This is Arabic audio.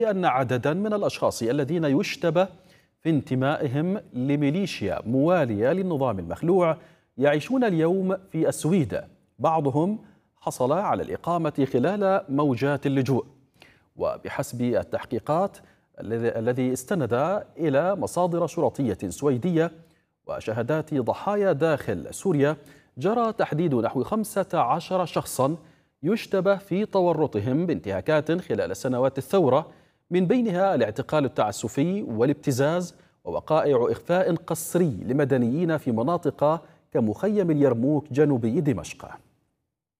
أن عددا من الأشخاص الذين يشتبه في انتمائهم لميليشيا موالية للنظام المخلوع يعيشون اليوم في السويد. بعضهم حصل على الإقامة خلال موجات اللجوء، وبحسب التحقيقات الذي استند إلى مصادر شرطية سويدية وشهادات ضحايا داخل سوريا، جرى تحديد نحو 15 شخصا يشتبه في تورطهم بانتهاكات خلال سنوات الثورة، من بينها الاعتقال التعسفي والابتزاز ووقائع إخفاء قسري لمدنيين في مناطق كمخيم اليرموك جنوبي دمشق.